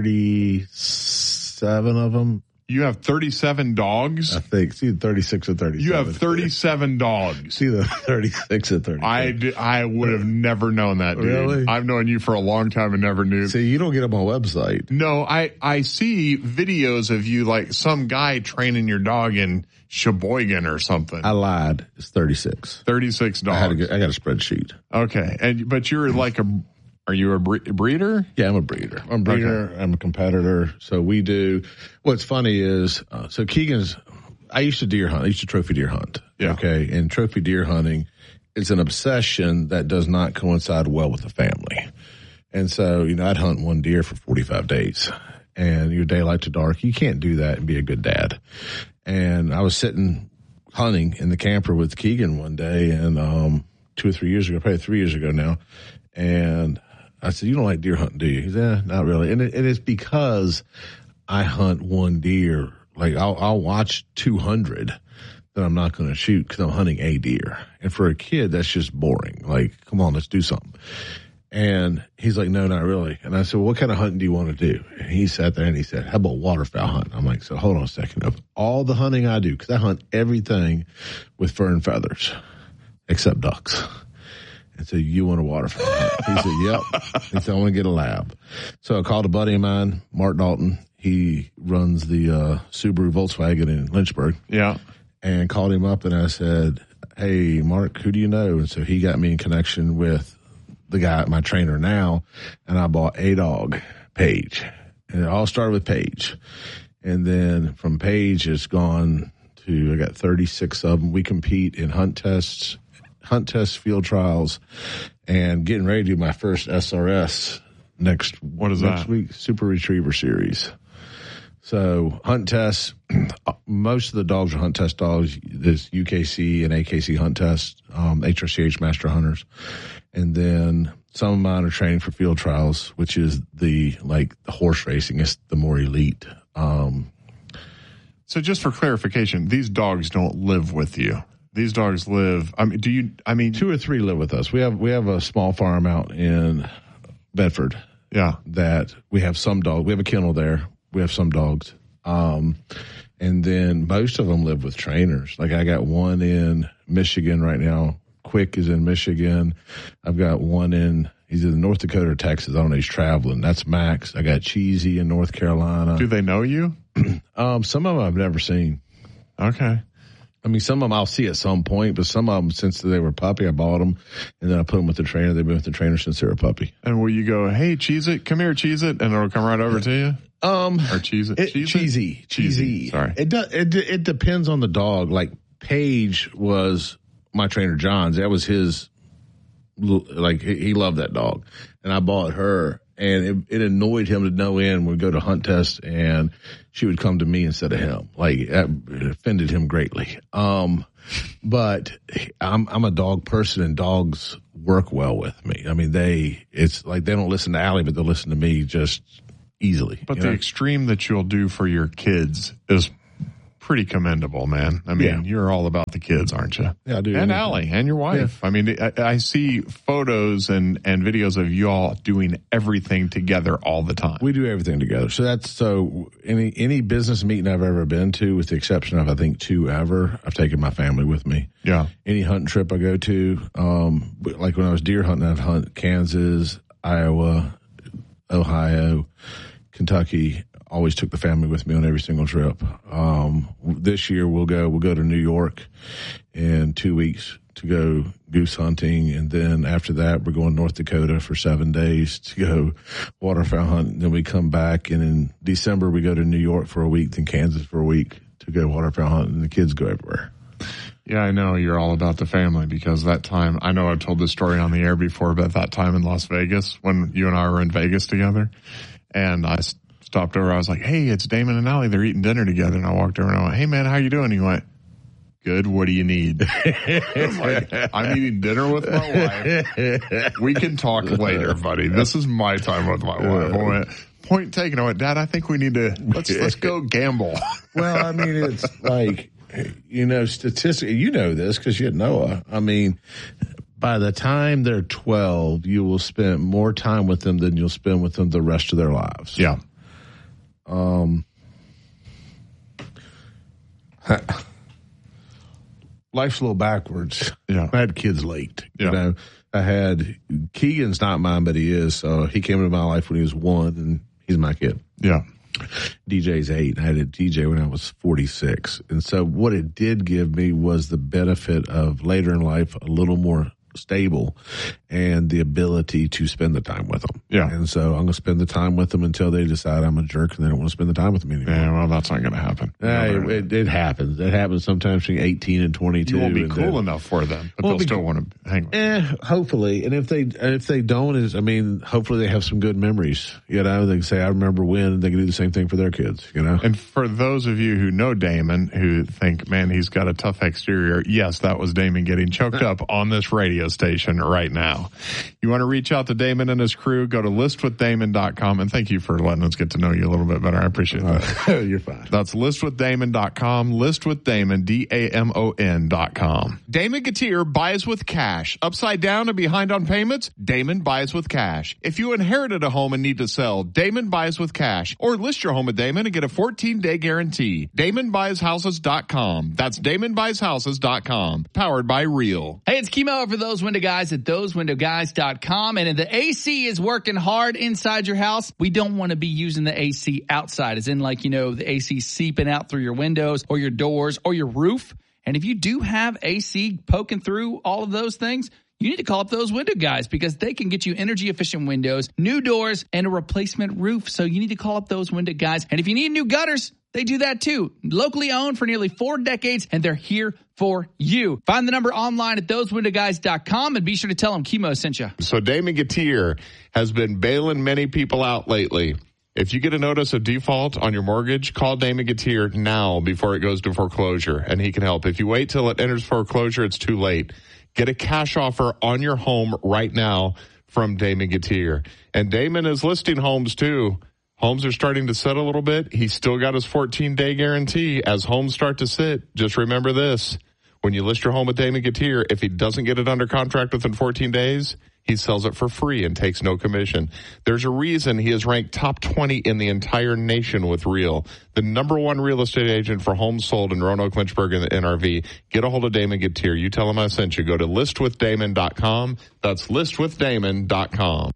37 of them. You have 37 dogs? I think. See, 36 or 37. You have 37 dogs. See the 36 or 37. I would have never known that, dude. Really? I've known you for a long time and never knew. See, you don't get them on website. No, I see videos of you like some guy training your dog in Sheboygan or something. I lied. It's 36. 36 dogs. I got a spreadsheet. Okay. But you're like are you a breeder? Yeah, I'm a breeder. I'm a breeder. Okay. I'm a competitor. So we do. What's funny is, so Keegan's, I used to deer hunt. I used to trophy deer hunt. Yeah. Okay. And trophy deer hunting is an obsession that does not coincide well with the family. And so, I'd hunt one deer for 45 days and your daylight to dark. You can't do that and be a good dad. And I was sitting hunting in the camper with Keegan one day and, 2 or 3 years ago, probably 3 years ago now. And I said, you don't like deer hunting, do you? He said, not really. And it's because I hunt one deer. Like I'll watch 200 that I'm not going to shoot because I'm hunting a deer. And for a kid, that's just boring. Like, come on, let's do something. And he's like, no, not really. And I said, well, what kind of hunting do you want to do? And he sat there and he said, how about waterfowl hunting? I'm like, so hold on a second. Of all the hunting I do, because I hunt everything with fur and feathers except ducks. And so you want a waterfowl hunt? He said, yep. He said, I want to get a lab. So I called a buddy of mine, Mark Dalton. He runs the Subaru Volkswagen in Lynchburg. Yeah. And called him up and I said, hey, Mark, who do you know? And so he got me in connection with the guy, my trainer now, and I bought a dog, Paige. And it all started with Paige. And then from Paige, it's gone to, I got 36 of them. We compete in hunt tests, field trials, and getting ready to do my first SRS next week, Super Retriever Series. So hunt tests, most of the dogs are hunt test dogs. There's UKC and AKC hunt tests, HRCH Master Hunters. And then some of mine are trained for field trials, which is the horse racing. It's the more elite. So just for clarification, these dogs don't live with you. These dogs live. 2 or 3 live with us. We have a small farm out in Bedford. Yeah. That we have some dogs. We have a kennel there. We have some dogs. And then most of them live with trainers. Like I got one in Michigan right now. Quick is in Michigan. I've got one he's in North Dakota or Texas. I don't know. He's traveling. That's Max. I got Cheesy in North Carolina. Do they know you? Some of them I've never seen. Okay. Some of them I'll see at some point, but some of them, since they were a puppy, I bought them, and then I put them with the trainer. They've been with the trainer since they were a puppy. And will you go, hey, Cheez-It, come here, Cheez-It, and it'll come right over to you? Or Cheez-It? Cheesy. Sorry. It depends on the dog. Like, Paige was my trainer John's. That was his, he loved that dog. And I bought her, and it annoyed him to no end when we go to hunt tests, and she would come to me instead of him. Like, that offended him greatly. But I'm a dog person, and dogs work well with me. I mean, it's like they don't listen to Allie, but they'll listen to me just easily. But the extreme that you'll do for your kids is pretty commendable, man. I mean, you're all about the kids, aren't you? Yeah, I do. And Allie and your wife. Yeah. I mean, I see photos and videos of you all doing everything together all the time. We do everything together. So any business meeting I've ever been to, with the exception of I think 2 ever, I've taken my family with me. Yeah. Any hunting trip I go to, like when I was deer hunting, I'd hunt Kansas, Iowa, Ohio, Kentucky. Always took the family with me on every single trip. This year we'll go to New York in 2 weeks to go goose hunting, and then after that we're going to North Dakota for 7 days to go waterfowl hunting. Then we come back, and in December we go to New York for a week, then Kansas for a week to go waterfowl hunting. And the kids go everywhere. Yeah, I know you're all about the family, because that time, I know I've told this story on the air before, but that time in Las Vegas when you and I were in Vegas together, and I stopped over. I was like, hey, it's Damon and Allie. They're eating dinner together. And I walked over and I went, hey, man, how you doing? He went, good. What do you need? I'm like, I'm eating dinner with my wife. We can talk later, buddy. This is my time with my wife. I went, point taken. I went, Dad, I think we need to, let's go gamble. Well, I mean, it's like, statistically, you know this because you had Noah. I mean, by the time they're 12, you will spend more time with them than you'll spend with them the rest of their lives. Yeah. Life's a little backwards. Yeah. I had kids late. Yeah. I had Keegan's not mine, but he is. So he came into my life when he was 1, and he's my kid. Yeah. DJ's 8. I had a DJ when I was 46. And so what it did give me was the benefit of later in life a little more stable and the ability to spend the time with them. Yeah. And so I'm going to spend the time with them until they decide I'm a jerk and they don't want to spend the time with me anymore. Yeah, well, that's not going to happen. It happens. It happens sometimes between 18 and 22. You won't be cool enough for them, but they'll still want to hang with hopefully. And if they don't, hopefully they have some good memories. They can say, I remember when, and they can do the same thing for their kids, And for those of you who know Damon, who think, man, he's got a tough exterior, yes, that was Damon getting choked up on this radio station right now. You want to reach out to Damon and his crew, go to listwithdamon.com, and thank you for letting us get to know you a little bit better. I appreciate that. You're fine. That's listwithdamon.com, listwithdamon, DAMON.com. Damon Gautier buys with cash. Upside down and behind on payments? Damon buys with cash. If you inherited a home and need to sell, Damon buys with cash. Or list your home with Damon and get a 14-day guarantee. DamonBuysHouses.com. That's DamonBuysHouses.com. Powered by Real. Hey, it's Kimo for Those Window Guys at ThoseWindowGuys.com. And if the AC is working hard inside your house, we don't want to be using the AC outside, as in the AC seeping out through your windows or your doors or your roof. And if you do have AC poking through all of those things, you need to call up Those Window Guys, because they can get you energy efficient windows, new doors, and a replacement roof. So you need to call up Those Window Guys. And if you need new gutters, they do that too. Locally owned for nearly 4 decades, and they're here for you. Find the number online at thosewindowguys.com and be sure to tell them Kimo sent you. So Damon Gautier has been bailing many people out lately. If you get a notice of default on your mortgage, call Damon Gautier now before it goes to foreclosure, and he can help. If you wait till it enters foreclosure, it's too late. Get a cash offer on your home right now from Damon Gautier. And Damon is listing homes too. Homes are starting to sit a little bit. He's still got his 14-day guarantee. As homes start to sit, just remember this. When you list your home with Damon Gautier, if he doesn't get it under contract within 14 days, he sells it for free and takes no commission. There's a reason he is ranked top 20 in the entire nation with Real, the #1 real estate agent for homes sold in Roanoke, Lynchburg, and the NRV. Get a hold of Damon Gautier. You tell him I sent you. Go to listwithdamon.com. That's listwithdamon.com.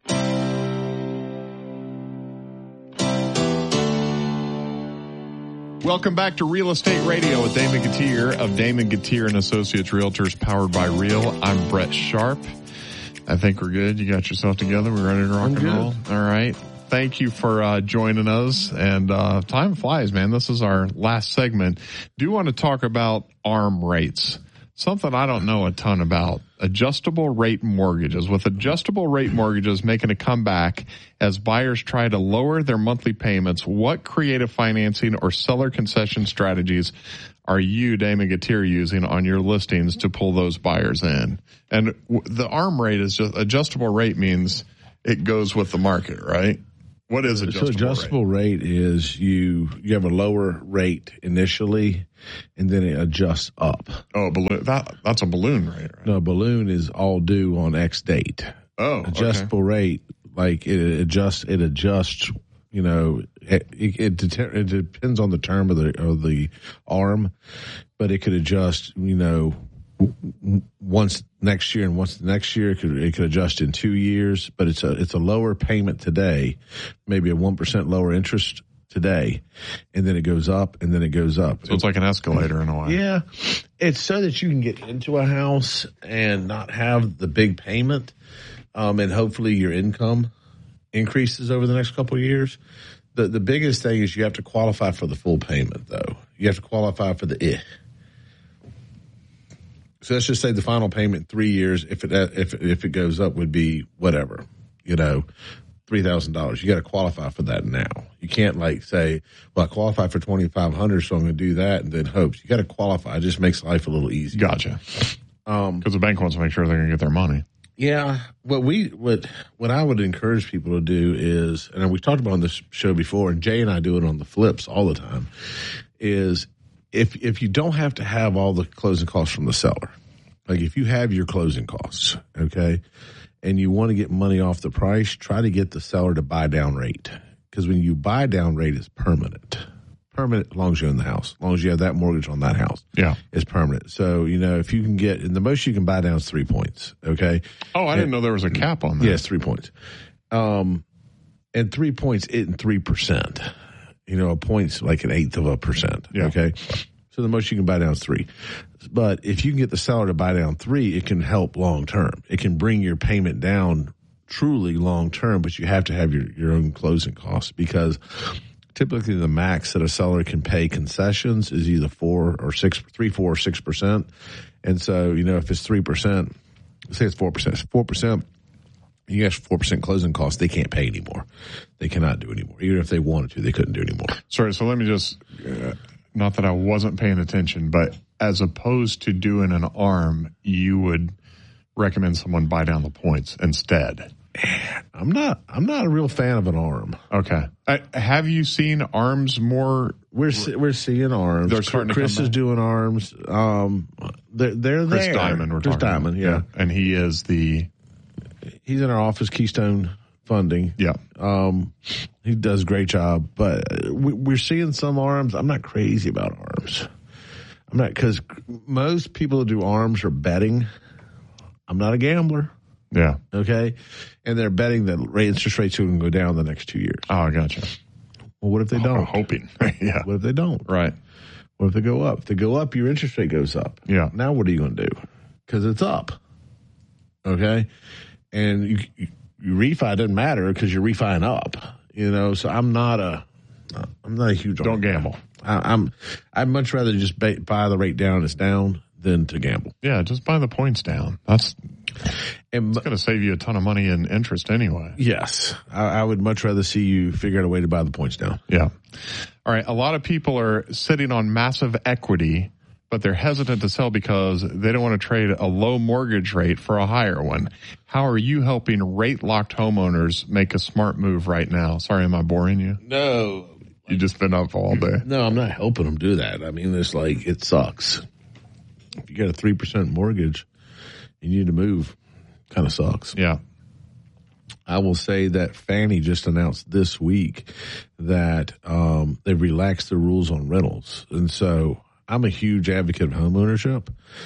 Welcome back to Real Estate Radio with Damon Gautier of Damon Gautier and Associates Realtors, powered by Real. I'm Brett Sharp. I think we're good. You got yourself together. We're ready to rock and roll. All right. Thank you for joining us. And time flies, man. This is our last segment. Do want to talk about ARM rates. Something I don't know a ton about, adjustable rate mortgages. With adjustable rate mortgages making a comeback as buyers try to lower their monthly payments, what creative financing or seller concession strategies are you, Damon Gautier, using on your listings to pull those buyers in? And the ARM rate is just, adjustable rate means it goes with the market, right? What is adjustable rate? So adjustable rate is you have a lower rate initially, and then it adjusts up. Oh, balloon. That's a balloon rate, right? No, balloon is all due on X date. Oh, adjustable rate, like it adjusts. You know, it depends on the term of the ARM, but it could adjust. You know, once next year and once the next year, it could adjust in 2 years. But it's a lower payment today, maybe a 1% lower interest today, and then it goes up, and then it goes up. So it's like an escalator in a way. Yeah, it's so that you can get into a house and not have the big payment, and hopefully your income increases over the next couple of years. The biggest thing is you have to qualify for the full payment, though. You have to qualify for the So let's just say the final payment in 3 years, if it goes up, would be whatever, you know, $3,000. You got to qualify for that now. You can't like say, well, I qualify for $2,500, so I'm going to do that and then hopes. You got to qualify. It just makes life a little easier. Gotcha. Because the bank wants to make sure they're going to get their money. Yeah. What I would encourage people to do is, and we've talked about on this show before, and Jay and I do it on the flips all the time, is if you don't have to have all the closing costs from the seller, like if you have your closing costs, okay, and you want to get money off the price, try to get the seller to buy down rate. Because when you buy down rate, it's permanent. Permanent as long as you're in the house. As long as you have that mortgage on that house. Yeah. It's permanent. So, you know, if you can get, and the most you can buy down is 3 points, okay? Oh, I didn't know there was a cap on that. Yes, 3 points. And 3 points isn't 3%. You know, a point's like 1/8 of a percent, okay? So the most you can buy down is 3. But if you can get the seller to buy down 3, it can help long term. It can bring your payment down truly long term, but you have to have your own closing costs, because typically the max that a seller can pay concessions is either 4 or 6%. And so, you know, if it's 3%, say it's 4%, it's 4%. You have 4% closing costs. They can't pay anymore. They cannot do anymore. Even if they wanted to, they couldn't do anymore. Sorry, so let me just, not that I wasn't paying attention, but as opposed to doing an ARM, you would recommend someone buy down the points instead. I'm not a real fan of an ARM. Okay. Have you seen ARMs more? We're seeing ARMs. They're starting Chris to come is back. doing ARMs. They're there. Chris Diamond, we're Chris talking Diamond, about. Yeah. And he is he's in our office, Keystone Funding. Yeah. He does a great job, but we're seeing some ARMs. I'm not crazy about ARMs. I'm not, because most people who do ARMs are betting. I'm not a gambler. Yeah. Okay. And they're betting that interest rates are going to go down the next 2 years. Oh, I gotcha. Well, what if they don't? I'm hoping. Yeah. What if they don't? Right. What if they go up? If they go up, your interest rate goes up. Yeah. Now what are you going to do? Because it's up. Okay. And you refi doesn't matter because you're refining up. You know, so I'm not a huge. Don't gamble. I'd much rather just buy the rate down. It's down than to gamble. Yeah, just buy the points down. It's going to save you a ton of money in interest anyway. Yes, I would much rather see you figure out a way to buy the points down. Yeah. All right. A lot of people are sitting on massive equity, but they're hesitant to sell because they don't want to trade a low mortgage rate for a higher one. How are you helping rate-locked homeowners make a smart move right now? Sorry, am I boring you? No. You just been up all day. No, I'm not helping them do that. I mean, it's like, it sucks. If you got a 3% mortgage, you need to move. Kind of sucks. Yeah. I will say that Fannie just announced this week that they've relaxed the rules on rentals. And so I'm a huge advocate of homeownership.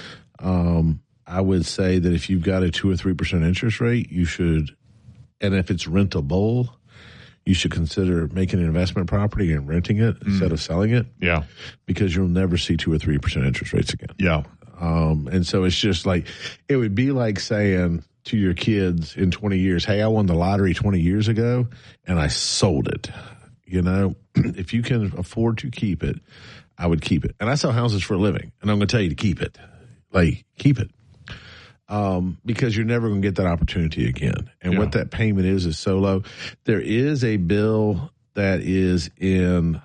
I would say that if you've got a 2 or 3% interest rate, you should, and if it's rentable, you should consider making an investment property and renting it instead of selling it. Yeah. Because you'll never see 2 or 3% interest rates again. Yeah. And so it's just like, it would be like saying to your kids in 20 years, hey, I won the lottery 20 years ago and I sold it. You know, if you can afford to keep it, I would keep it. And I sell houses for a living, and I'm going to tell you to keep it. like keep it. Because you're never going to get that opportunity again. And what that payment is so low. There is a bill that is in,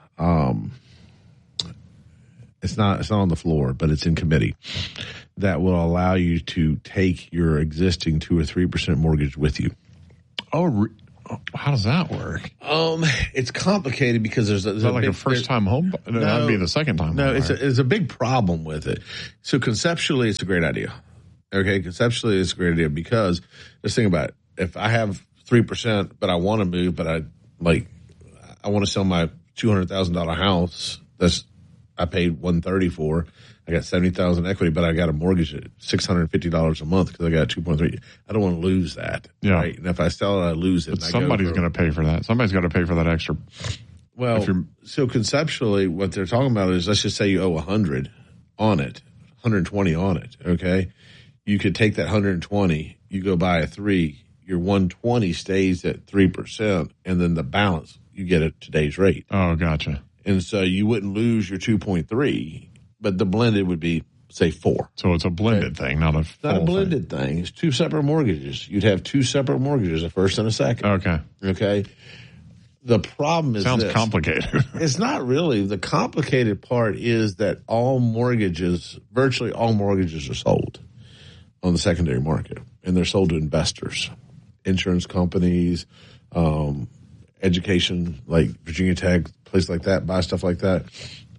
it's not on the floor, but it's in committee that will allow you to take your existing 2 or 3% mortgage with you. Oh, how does that work? It's complicated because there's a first-time home. No, that'd be the second time. No, it's a big problem with it. So conceptually, it's a great idea. Okay, conceptually, it's a great idea because just think about it. If I have 3%, but I want to move, but I want to sell my $200,000 house. I paid $130 for. I got $70,000 equity, but I got a mortgage at $650 a month because I got 2.3. I don't want to lose that. Yeah. Right? And if I sell it, I lose it. But somebody's going to pay for that. Somebody's got to pay for that extra. Well, so conceptually, what they're talking about is, let's just say you owe 100 on it, 120 on it. Okay, you could take that 120, you go buy a 3, your 120 stays at 3%, and then the balance you get at today's rate. Oh, gotcha. And so you wouldn't lose your 2.3. But the blended would be, say, 4. So it's a blended thing, not a full Not a blended thing. It's 2 separate mortgages. You'd have 2 separate mortgages, a first and a second. Okay. The problem is Sounds complicated. It's not really. The complicated part is that virtually all mortgages are sold on the secondary market. And they're sold to investors, insurance companies, education, like Virginia Tech, places like that, buy stuff like that.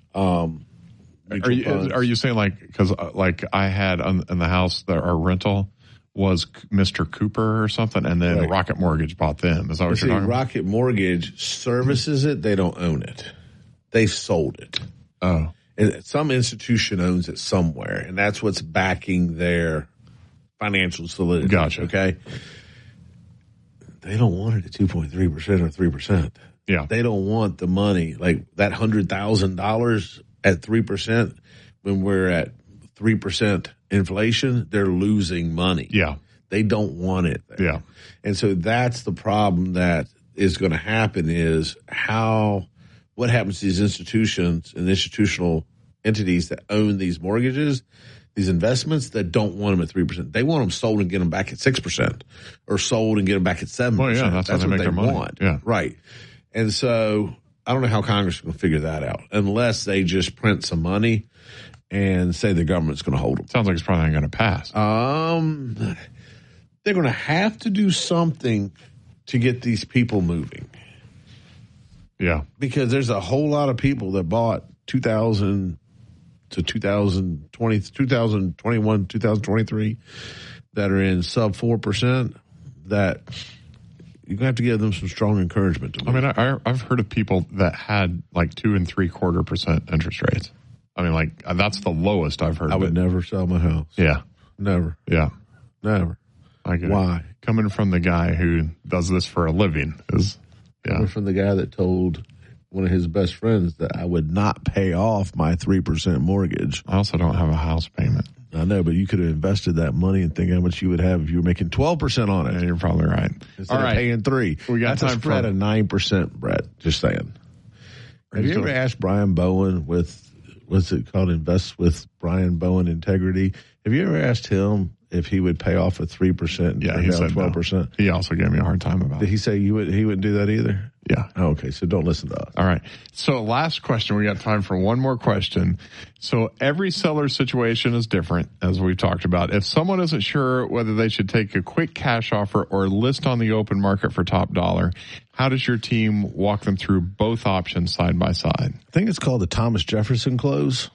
Are you saying because I had in the house that our rental was Mr. Cooper or something, and then Rocket Mortgage bought them? Is that what you're talking about? Rocket Mortgage services it; they don't own it. They sold it. Oh, and some institution owns it somewhere, and that's what's backing their financial solidity. Gotcha. Okay, they don't want it at 2.3% or 3%. Yeah, they don't want the money like that $100,000. At 3%, when we're at 3% inflation, they're losing money. Yeah. They don't want it there. Yeah. And so that's the problem that is going to happen is what happens to these institutions and institutional entities that own these mortgages, these investments that don't want them at 3%. They want them sold and get them back at 6% or sold and get them back at 7%. Well, yeah, that's how they make their money. Want. Yeah. Right. And so I don't know how Congress is going to figure that out unless they just print some money and say the government's going to hold them. Sounds like it's probably not going to pass. They're going to have to do something to get these people moving. Yeah. Because there's a whole lot of people that bought 2000 to 2020, 2021, 2023 that are in sub 4% that you're going to have to give them some strong encouragement to move. I mean, I've heard of people that had 2 3/4% interest rates. I mean, that's the lowest I've heard. I would never sell my house. Yeah. Never. Yeah. Never. I get Why? it. Coming from the guy who does this for a living is, Coming from the guy that told one of his best friends that I would not pay off my 3% mortgage. I also don't have a house payment. I know, but you could have invested that money and think how much you would have if you were making 12% on it. Yeah, you're probably right. Instead of paying 3%. We got That's a spread of 9%, Brett. Just saying. Have you ever asked Brian Bowen what's it called, Invest with Brian Bowen Integrity? Have you ever asked him if he would pay off at 3%? Yeah, he said 12%. No. He also gave me a hard time about it. Did he say he wouldn't do that either? Yeah. Oh, okay, so don't listen to us. All right. So last question. We got time for one more question. So every seller's situation is different, as we've talked about. If someone isn't sure whether they should take a quick cash offer or list on the open market for top dollar, how does your team walk them through both options side by side? I think it's called the Thomas Jefferson close.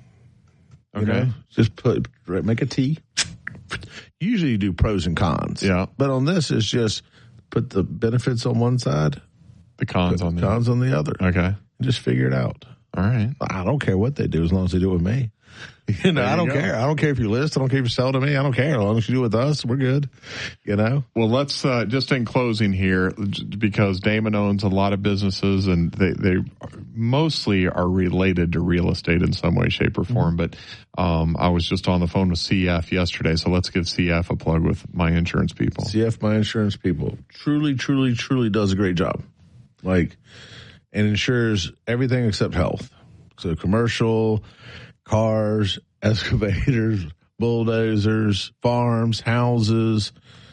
Okay. Just make a T. Usually you do pros and cons. Yeah. But on this, it's just put the benefits on one side. The cons on the other. Okay. Just figure it out. All right. I don't care what they do as long as they do it with me. I don't care. I don't care if you list. I don't care if you sell to me. I don't care. As long as you do it with us, we're good. Well, let's just in closing here, because Damon owns a lot of businesses and they mostly are related to real estate in some way, shape, or form. But I was just on the phone with CF yesterday, so let's give CF a plug with My Insurance People. CF My Insurance People truly, truly, truly does a great job. And insures everything except health. So commercial, cars, excavators, bulldozers, farms, houses,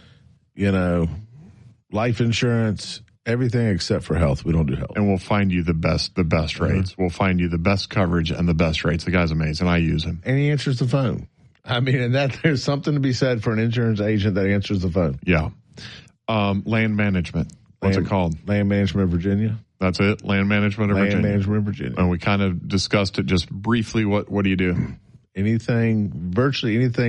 life insurance, everything except for health. We don't do health. And we'll find you the best rates. We'll find you the best coverage and the best rates. The guy's amazing. I use him. And he answers the phone. I mean, and that there's something to be said for an insurance agent that answers the phone. Yeah. Land management. What's it called? Land Management of Virginia. That's it? Land Management of Virginia. Land Management of Virginia. And we kind of discussed it just briefly. What do you do? Virtually anything